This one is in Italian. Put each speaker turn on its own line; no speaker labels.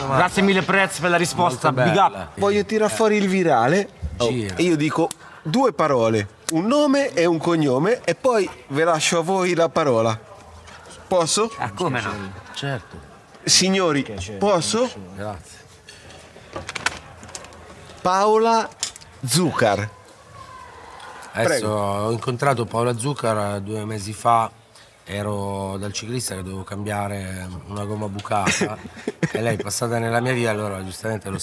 Grazie mille Prez per la risposta, big up.
Voglio tirar fuori il virale. E io dico 2 parole, un nome e un cognome, e poi ve lascio a voi la parola. Posso?
Come no?
Certo.
Signori, posso?
Grazie.
Paola Zuccar.
Adesso
Prego.
ho incontrato Paola Zuccar 2 mesi fa, ero dal ciclista che dovevo cambiare una gomma bucata e lei è passata nella mia via, allora giustamente l'ho